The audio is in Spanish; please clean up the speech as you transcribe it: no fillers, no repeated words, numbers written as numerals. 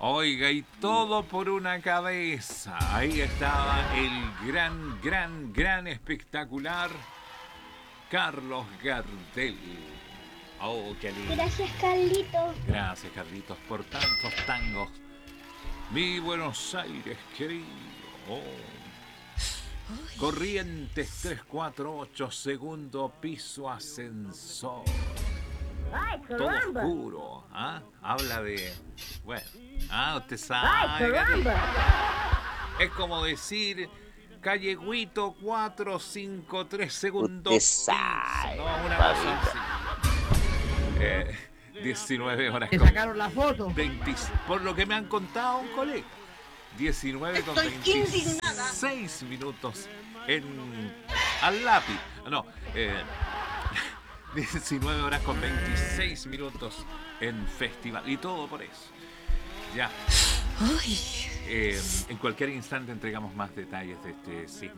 Oiga, y todo por una cabeza. Ahí estaba el gran espectacular Carlos Gardel. Oh, qué lindo. Gracias, Carlito. Gracias, Carlitos, por tantos tangos. Mi Buenos Aires, querido. Oh. Corrientes 348, segundo piso, ascensor. ¡Ay, Todo caramba! oscuro. ¿Ah? Habla de... Bueno. Usted ¡Ay, sabe. caramba! Es como decir... Calleguito 453, segundo Usted piso. sabe, No, una papito. cosa así. 19 horas Te con sacaron la foto. 20, por lo que me han contado un colega. 19 con 26 minutos al lápiz. No, 19 horas con 26 minutos en festival. Y todo por eso. Ya. En cualquier instante entregamos más detalles de este sismo.